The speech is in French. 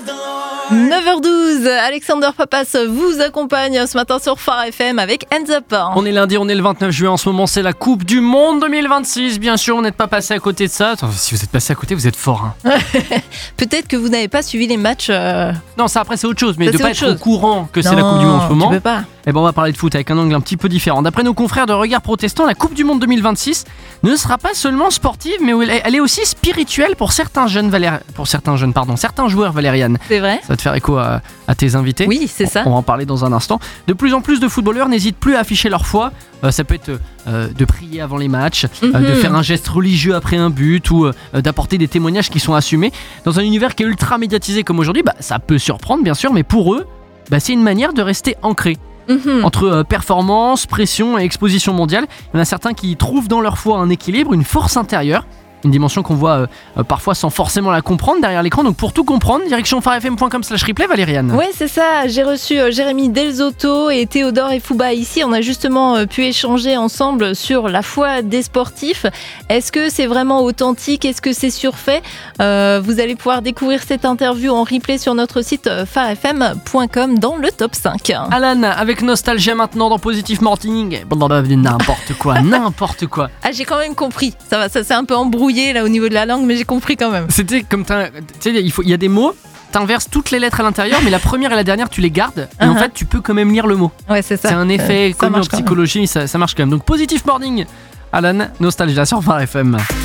9h12, Alexander Papas vous accompagne ce matin sur Phare FM avec Hands Up. On est lundi, on est le 29 juin, en ce moment c'est la Coupe du Monde 2026, bien sûr on n'est pas passé à côté de ça. Attends, si vous êtes passé à côté, vous êtes fort. Peut-être que vous n'avez pas suivi les matchs. Non, ça après c'est autre chose, mais Ça, de c'est pas autre être au chose. courant que c'est la Coupe du Monde en ce moment. Tu peux pas. Et on va parler de foot avec un angle un petit peu différent. D'après nos confrères de Regard Protestant, la Coupe du Monde 2026 ne sera pas seulement sportive, mais elle est aussi spirituelle pour certains certains joueurs, Valériane. C'est vrai. Ça va te faire écho à tes invités. Oui, c'est ça. On va en parler dans un instant. De plus en plus de footballeurs n'hésitent plus à afficher leur foi. Ça peut être de prier avant les matchs, de faire un geste religieux après un but ou d'apporter des témoignages qui sont assumés. Dans un univers qui est ultra médiatisé comme aujourd'hui, ça peut surprendre bien sûr, mais pour eux, c'est une manière de rester ancré. Entre performance, pression et exposition mondiale, il y en a certains qui trouvent dans leur foi un équilibre, une force intérieure, une dimension qu'on voit parfois sans forcément la comprendre derrière l'écran. Donc pour tout comprendre, direction pharefm.com/replay, Valériane. Oui, c'est ça. J'ai reçu Jérémy Delzotto et Théodore Efouba ici. On a justement pu échanger ensemble sur la foi des sportifs. Est-ce que c'est vraiment authentique? Est-ce que c'est surfait? Vous allez pouvoir découvrir cette interview en replay sur notre site pharefm.com dans le top 5. Alan, avec Nostalgia maintenant dans Positive Morning. N'importe quoi. Ah, j'ai quand même compris. Ça va, ça s'est un peu embrouillé là au niveau de la langue, mais j'ai compris quand même. C'était comme tu sais, il y a des mots, t'inverses toutes les lettres à l'intérieur, mais la première et la dernière tu les gardes, et en fait tu peux quand même lire le mot. Ouais, c'est ça. C'est un effet ça connu en marche quand même. psychologie, ça marche quand même. Donc Positive Morning, Alan, Nostalgia sur Phare FM.